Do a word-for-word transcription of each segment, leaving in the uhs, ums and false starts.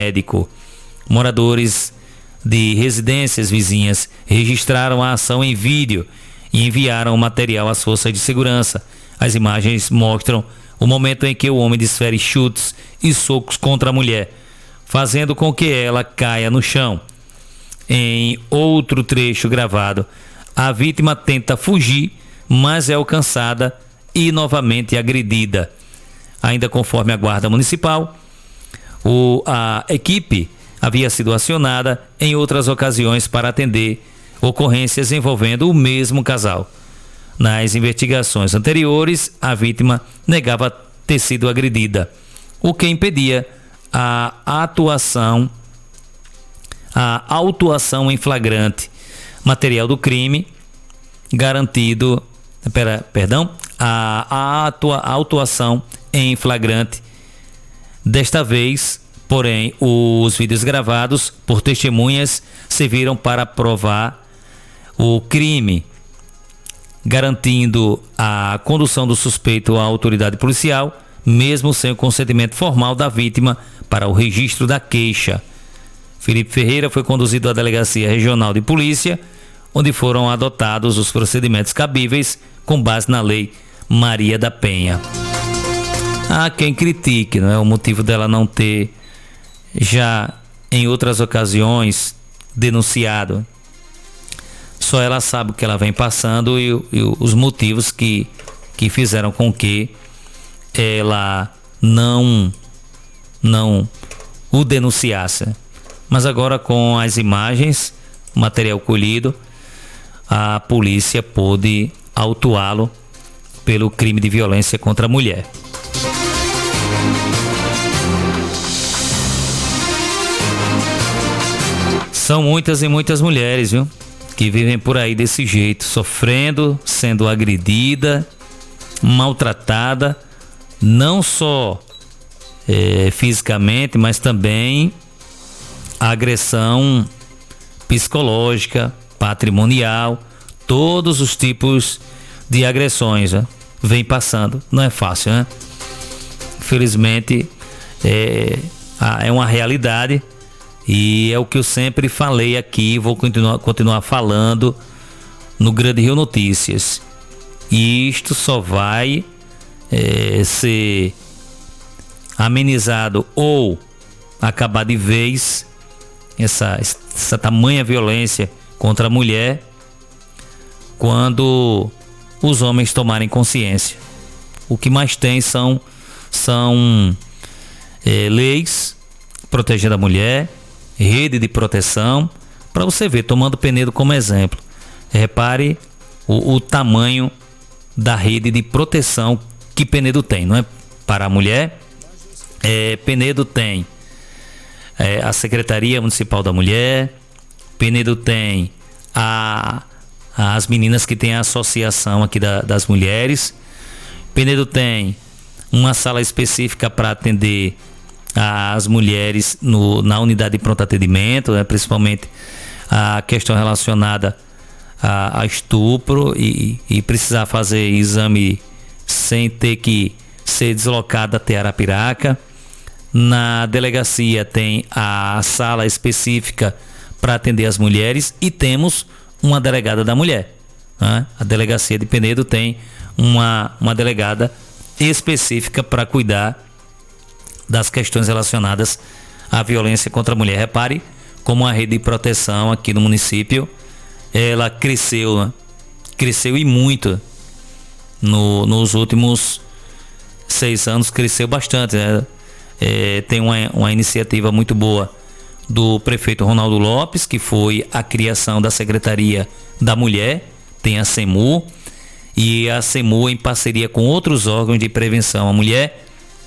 médico. Moradores de residências vizinhas registraram a ação em vídeo e enviaram o material às forças de segurança. As imagens mostram o momento em que o homem desfere chutes e socos contra a mulher, fazendo com que ela caia no chão. Em outro trecho gravado, a vítima tenta fugir, mas é alcançada e novamente agredida. Ainda conforme a Guarda Municipal, o, a equipe havia sido acionada em outras ocasiões para atender ocorrências envolvendo o mesmo casal. Nas investigações anteriores, a vítima negava ter sido agredida, o que impedia a atuação, a autuação em flagrante. Material do crime garantido, pera, perdão, a, a, atua, a autuação em flagrante. Desta vez, porém, os vídeos gravados por testemunhas serviram para provar o crime, garantindo a condução do suspeito à autoridade policial, mesmo sem o consentimento formal da vítima para o registro da queixa. Felipe Ferreira foi conduzido à Delegacia Regional de Polícia, onde foram adotados os procedimentos cabíveis com base na Lei Maria da Penha. Há quem critique, não é, o motivo dela não ter já em outras ocasiões denunciado. Só ela sabe o que ela vem passando e, e os motivos que, que fizeram com que ela não, não o denunciasse. Mas agora, com as imagens, material colhido, a polícia pôde autuá-lo pelo crime de violência contra a mulher. São muitas e muitas mulheres, viu, que vivem por aí desse jeito, sofrendo, sendo agredida, maltratada, não só é, fisicamente, mas também a agressão psicológica, patrimonial, todos os tipos de agressões, né, vem passando. Não é fácil, né? Infelizmente é, é uma realidade. E é o que eu sempre falei aqui, vou continuar, continuar falando no Grande Rio Notícias. E isto só vai é, ser amenizado ou acabar de vez, essa, essa tamanha violência contra a mulher, quando os homens tomarem consciência. O que mais tem são, são é, leis protegendo a mulher, rede de proteção, para você ver, tomando Penedo como exemplo. Repare o, o tamanho da rede de proteção que Penedo tem, não é? Para a mulher, é, Penedo tem é, a Secretaria Municipal da Mulher, Penedo tem a, as meninas que tem a associação aqui da, das mulheres, Penedo tem uma sala específica para atender as mulheres no, na unidade de pronto atendimento, né, principalmente a questão relacionada a, a estupro e, e precisar fazer exame sem ter que ser deslocado até Arapiraca. Na delegacia tem a sala específica para atender as mulheres e temos uma delegada da mulher, né? A delegacia de Penedo tem uma, uma delegada específica para cuidar das questões relacionadas à violência contra a mulher. Repare como a rede de proteção aqui no município, ela cresceu, né? Cresceu e muito no, nos últimos seis anos, cresceu bastante, né? É, tem uma, uma iniciativa muito boa do prefeito Ronaldo Lopes, que foi a criação da Secretaria da Mulher, tem a SEMU, e a SEMU, em parceria com outros órgãos de prevenção à mulher,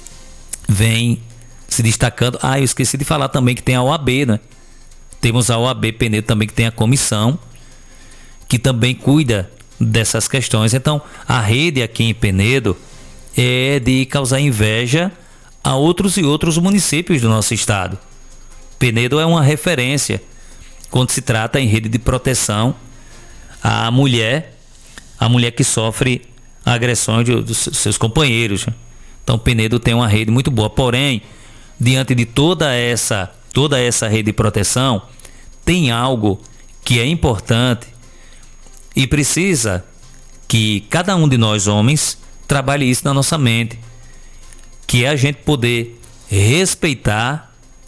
vem se destacando. Ah, eu esqueci de falar também que tem a O A B, né? Temos a O A B Penedo também, que tem a comissão que também cuida dessas questões. Então, a rede aqui em Penedo é de causar inveja a outros e outros municípios do nosso estado. Penedo é uma referência quando se trata em rede de proteção à mulher, a mulher que sofre agressões de, dos seus companheiros. Então Penedo tem uma rede muito boa, porém, diante de toda essa toda essa rede de proteção, tem algo que é importante e precisa que cada um de nós homens trabalhe isso na nossa mente, que é a gente poder respeitar,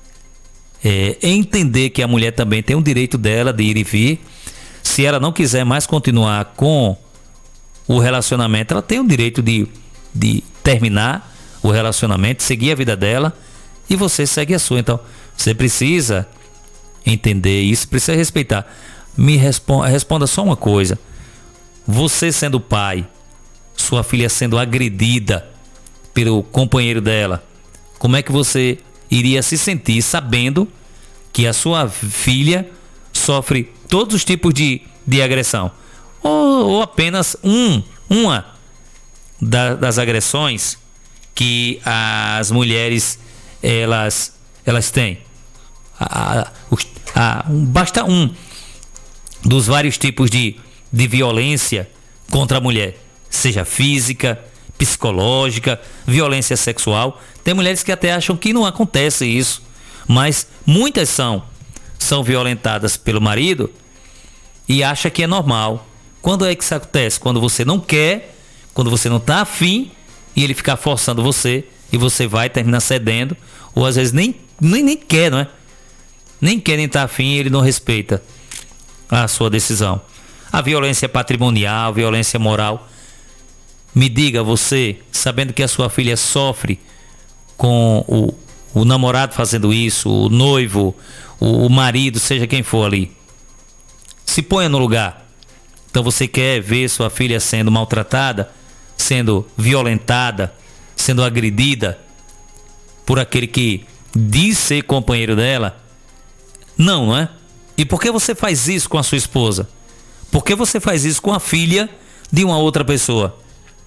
é, entender que a mulher também tem o direito dela de ir e vir. Se ela não quiser mais continuar com o relacionamento, ela tem o direito de, de terminar o relacionamento, seguir a vida dela, e você segue a sua. Então, você precisa entender isso, precisa respeitar. Me responda, responda só uma coisa. Você sendo pai, sua filha sendo agredida pelo companheiro dela, como é que você iria se sentir sabendo que a sua filha sofre todos os tipos de, de agressão? Ou, ou apenas um, uma da, das agressões que as mulheres elas, elas têm? A, a, um, basta um dos vários tipos de, de violência contra a mulher, seja física, psicológica, violência sexual. Tem mulheres que até acham que não acontece isso, mas muitas são, são violentadas pelo marido e acha que é normal. Quando é que isso acontece? Quando você não quer, quando você não está afim e ele ficar forçando você, e você vai terminar cedendo, ou às vezes nem, nem, nem quer, não é? Nem quer, nem está afim, e ele não respeita a sua decisão. A violência patrimonial, violência moral. Me diga você, sabendo que a sua filha sofre com o, o namorado fazendo isso, o noivo, o, o marido, seja quem for ali. Se ponha no lugar. Então você quer ver sua filha sendo maltratada, sendo violentada, sendo agredida por aquele que diz ser companheiro dela? Não, não é? E por que você faz isso com a sua esposa? Por que você faz isso com a filha de uma outra pessoa?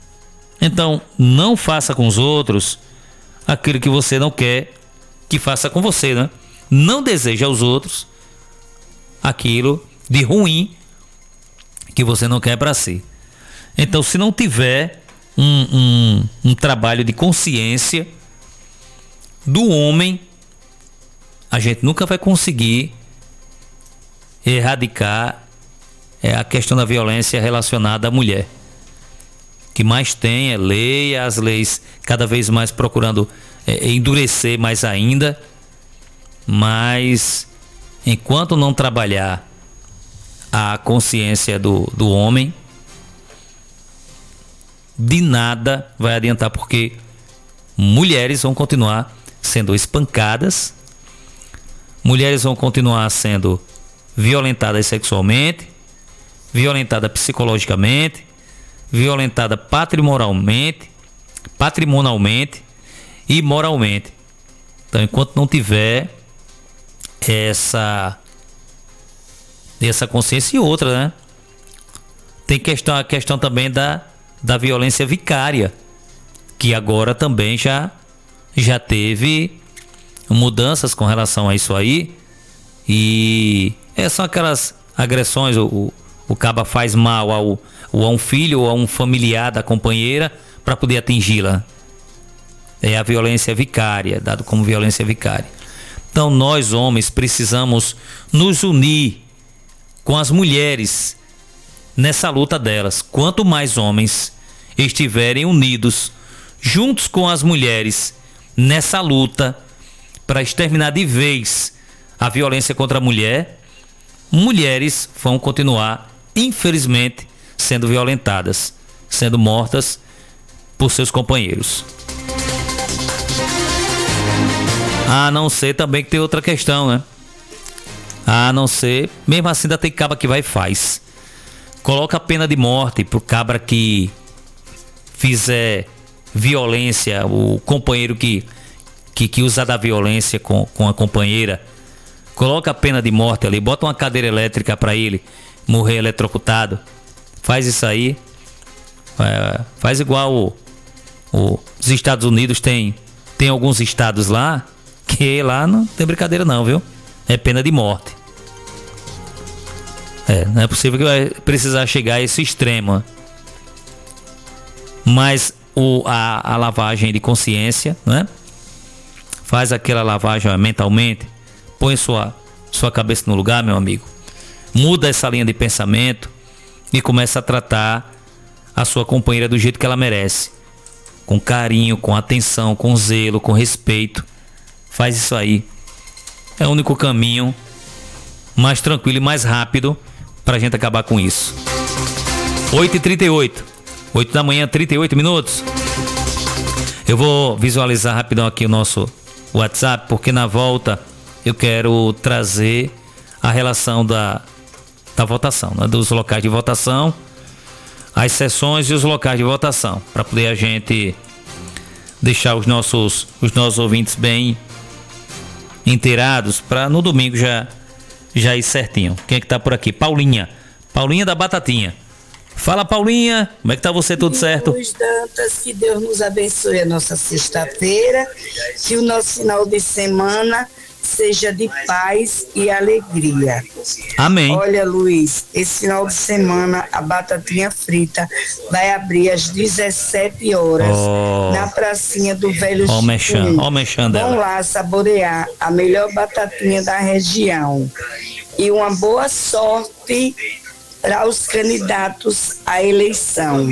Então, não faça com os outros aquilo que você não quer que faça com você, né? Não deseje aos outros aquilo de ruim que você não quer para si. Então, se não tiver um, um, um trabalho de consciência do homem, a gente nunca vai conseguir erradicar é, a questão da violência relacionada à mulher. O que mais tem é lei, as leis cada vez mais procurando é, endurecer mais ainda, mas enquanto não trabalhar a consciência do, do homem, de nada vai adiantar, porque mulheres vão continuar sendo espancadas, mulheres vão continuar sendo violentadas sexualmente, violentadas psicologicamente, violentada patrimonialmente, patrimonialmente e moralmente. Então, enquanto não tiver essa essa consciência, e outra, né? Tem questão, a questão também da, da violência vicária, que agora também já, já teve mudanças com relação a isso aí. E é, são aquelas agressões, o, o, o caba faz mal ao, ou a um filho ou a um familiar da companheira para poder atingi-la. É a violência vicária, dado como violência vicária. Então nós homens precisamos nos unir com as mulheres nessa luta delas. Quanto mais homens estiverem unidos juntos com as mulheres nessa luta para exterminar de vez a violência contra a mulher, mulheres vão continuar, infelizmente, sendo violentadas, sendo mortas por seus companheiros. A não ser também que tem outra questão, né? A não ser, mesmo assim ainda tem cabra que vai e faz. Coloca a pena de morte pro cabra que fizer violência, o companheiro que, que, que usa da violência com, com a companheira. Coloca a pena de morte ali, bota uma cadeira elétrica para ele morrer eletrocutado. Faz isso aí. É, faz igual o, o, os Estados Unidos tem, tem alguns estados lá que lá não tem brincadeira não, viu? É pena de morte. É, não é possível que vai precisar chegar a esse extremo. Mas o, a, a lavagem de consciência, né? Faz aquela lavagem mentalmente põe sua, sua cabeça no lugar, meu amigo. Muda essa linha de pensamento e começa a tratar a sua companheira do jeito que ela merece. Com carinho, com atenção, com zelo, com respeito. Faz isso aí. É o único caminho mais tranquilo e mais rápido pra gente acabar com isso. oito e trinta e oito. oito da manhã, trinta e oito minutos. Eu vou visualizar rapidão aqui o nosso WhatsApp, porque na volta eu quero trazer a relação da, da votação, né? Dos locais de votação, as sessões e os locais de votação, para poder a gente deixar os nossos, os nossos ouvintes bem inteirados, para no domingo já, já ir certinho. Quem é que tá por aqui? Paulinha. Paulinha da Batatinha. Fala, Paulinha, como é que tá você? Tudo certo? Luiz Dantas, que Deus nos abençoe a nossa sexta-feira, que o nosso final de semana seja de paz e alegria. Amém. Olha, Luiz, esse final de semana a Batatinha Frita vai abrir às dezessete horas oh. na pracinha do Velho Ó, Chico. mexendo, ó, mexendo dela. Vão lá saborear a melhor batatinha da região. E uma boa sorte para os candidatos à eleição.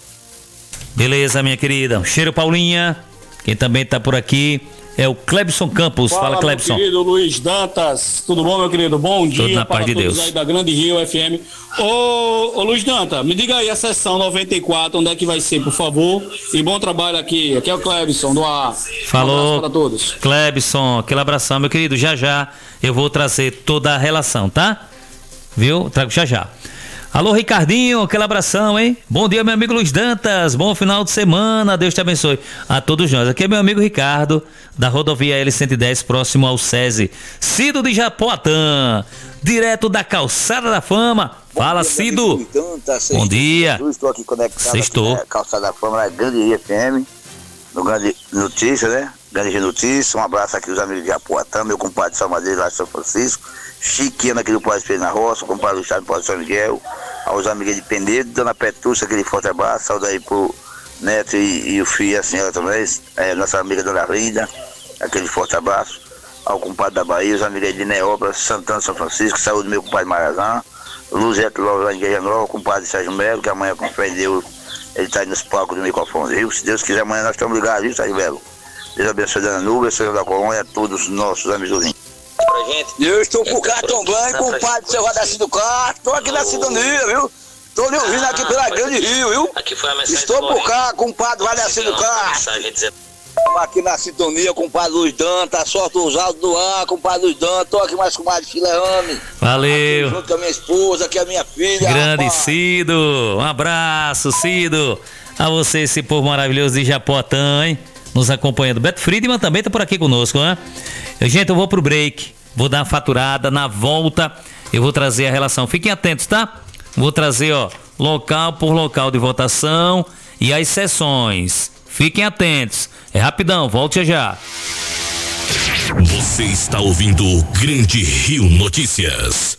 Beleza, minha querida. Cheiro, Paulinha. Quem também tá por aqui é o Clebson Campos. Fala, Fala Clebson. Meu querido Luiz Dantas. Tudo bom, meu querido? Bom dia. Tudo na para paz de todos Deus. Aí da Grande Rio F M. Ô, ô Luiz Dantas, me diga aí a sessão noventa e quatro, onde é que vai ser, por favor? E bom trabalho aqui. Aqui é o Clebson do A. Falou. Um para todos. Clebson, aquele abração, meu querido. Já já eu vou trazer toda a relação, tá? Viu? Trago já já. Alô, Ricardinho, aquele abração, hein? Bom dia, meu amigo Luiz Dantas. Bom final de semana. Deus te abençoe a todos nós. Aqui é meu amigo Ricardo, da rodovia L cento e dez, próximo ao SESI. Cido de Japoatã, direto da Calçada da Fama. Fala, dia, Cido. Dantas, bom dia. Estou aqui conectado Sextou. Aqui na Calçada da Fama, na Grande F M, no Grande Notícia, né? Grande Notícia. Um abraço aqui aos amigos de Japoatã, meu compadre Salmadeiro lá de São Francisco. Chiquinha aqui do Pós Espelho na Roça, compadre do Estado do Pós São Miguel, aos amigos de Penedo, Dona Petrúcia, aquele forte abraço, saúde aí pro Neto e, e o filho e a senhora também, é, nossa amiga Dona Linda, aquele forte abraço, ao compadre da Bahia, os amigos de Neobra, Santana, São Francisco, saúde meu compadre Marazão, Luzeto Lova de Guerra Nova, compadre Sérgio Melo, que amanhã com fé em Deus, ele tá aí nos palcos do microfone, viu? Se Deus quiser, amanhã nós estamos ligados, viu, Sérgio Melo? Deus abençoe Dona Nubia, Senhor da Colônia, a todos os nossos amigos ouvintes. Eu estou por cá também, compadre do seu Radacim do Carro. Estou aqui na sintonia, viu? Estou lhe ouvindo aqui pela Grande Rio, viu? Estou por cá, compadre Radacim do Carro. Estamos aqui na sintonia, compadre Luiz Dantas. Sorte os áudios do ar, compadre Luiz Dantas. Estou aqui mais com o compadre Fileane. Valeu. Aqui junto com a minha esposa, aqui a minha filha. Grande rapaz. Cido. Um abraço, Cido. A você, esse povo maravilhoso de Japoatã, hein? Nos acompanhando. Beto Friedman também tá por aqui conosco, né? Gente, eu vou pro break. Vou dar uma faturada. Na volta, eu vou trazer a relação. Fiquem atentos, tá? Vou trazer, ó, local por local de votação e as sessões. Fiquem atentos. É rapidão, volte já. Você está ouvindo Grande Rio Notícias.